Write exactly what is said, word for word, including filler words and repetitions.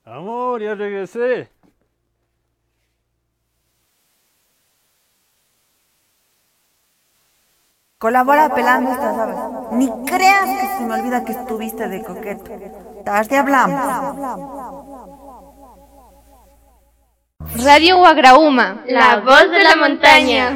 Amor, ya regresé. Colabora pelando estas aves. Ni creas que se me olvida que estuviste de coqueto. Tarde hablamos. Radio Guagrauma, la voz de la montaña.